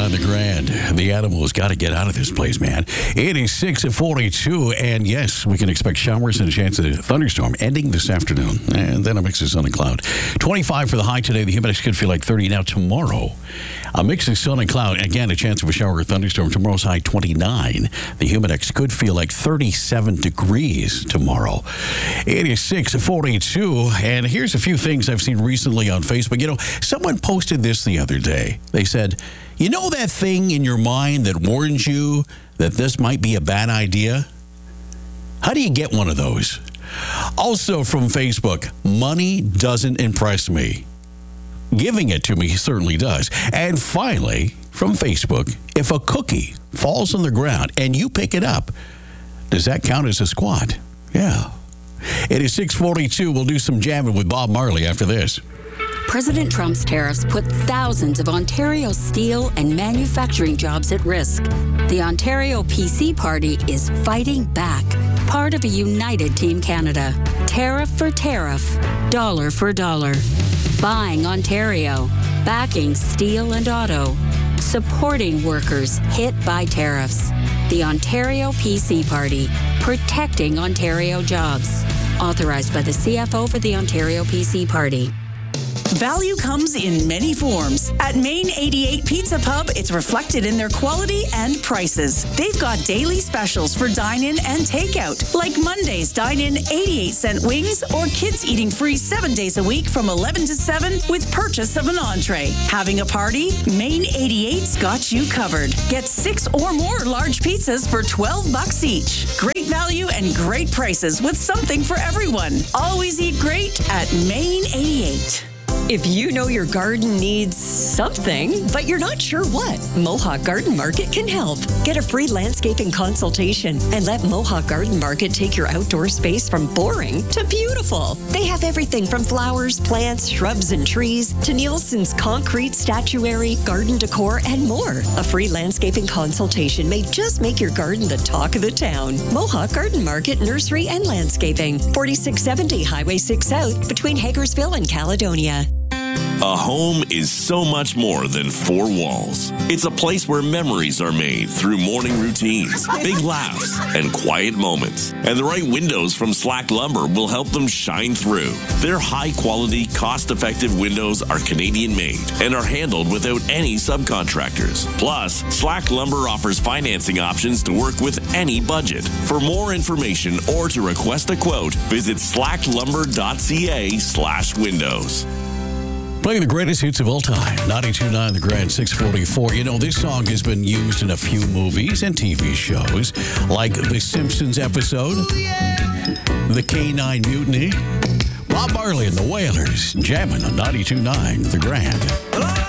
92.9 The Grand. The animal's got to get out of this place, man. It is 6:42, and yes, we can expect showers and a chance of a thunderstorm ending this afternoon. And then a mix of sun and cloud. 25 for the high today. The humidex could feel like 30. Now tomorrow, a mix of sun and cloud. Again, a chance of a shower or thunderstorm. Tomorrow's high 29. The humidex could feel like 37 degrees tomorrow. It is 6:42, and here's a few things I've seen recently on Facebook. You know, someone posted this the other day. They said, you know that thing in your mind that warns you that this might be a bad idea? How do you get one of those? Also from Facebook, money doesn't impress me. Giving it to me certainly does. And finally, from Facebook, if a cookie falls on the ground and you pick it up, does that count as a squat? Yeah. It is 6:42. We'll do some jamming with Bob Marley after this. President Trump's tariffs put thousands of Ontario steel and manufacturing jobs at risk. The Ontario PC Party is fighting back, part of a united Team Canada. Tariff for tariff, dollar for dollar. Buying Ontario, backing steel and auto, supporting workers hit by tariffs. The Ontario PC Party, protecting Ontario jobs. Authorized by the CFO for the Ontario PC Party. Value comes in many forms. At Main 88 Pizza Pub, it's reflected in their quality and prices. They've got daily specials for dine-in and takeout, like Monday's dine-in 88-cent wings or kids eating free 7 days a week from 11 to 7 with purchase of an entree. Having a party? Main 88's got you covered. Get 6 or more large pizzas for $12 each. Great value and great prices with something for everyone. Always eat great at Main 88. If you know your garden needs something, but you're not sure what, Mohawk Garden Market can help. Get a free landscaping consultation and let Mohawk Garden Market take your outdoor space from boring to beautiful. They have everything from flowers, plants, shrubs, and trees to Nielsen's concrete, statuary, garden decor, and more. A free landscaping consultation may just make your garden the talk of the town. Mohawk Garden Market, Nursery, and Landscaping. 4670 Highway 6 South between Hagersville and Caledonia. A home is so much more than 4 walls. It's a place where memories are made through morning routines, big laughs, and quiet moments. And the right windows from Slack Lumber will help them shine through. Their high-quality, cost-effective windows are Canadian-made and are handled without any subcontractors. Plus, Slack Lumber offers financing options to work with any budget. For more information or to request a quote, visit slacklumber.ca/windows. Playing the greatest hits of all time, 92.9 The Grand, 6:44. You know, this song has been used in a few movies and TV shows, like The Simpsons episode, The K-9 Mutiny, Bob Marley and the Wailers, jamming on 92.9 The Grand.